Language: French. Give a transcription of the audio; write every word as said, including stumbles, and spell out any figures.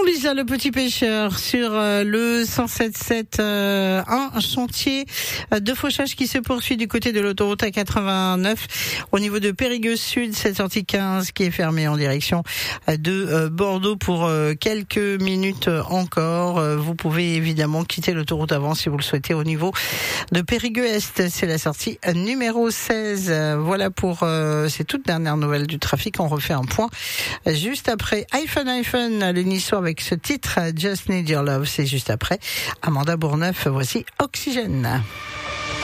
Lisa, le petit pêcheur, sur euh, le cent sept sept, euh, un chantier de fauchage qui se poursuit du côté de l'autoroute A quatre-vingt-neuf au niveau de Périgueux Sud, cette sortie quinze qui est fermée en direction de euh, Bordeaux pour euh, quelques minutes encore. Euh, vous pouvez évidemment quitter l'autoroute avant si vous le souhaitez au niveau de Périgueux Est. C'est la sortie numéro seize. Voilà pour euh, ces toutes dernières nouvelles du trafic. On refait un point juste après iPhone iPhone, les Niçois avec ce titre Just Need Your Love. C'est juste après Amanda Bourneuf. Voici Oxygène.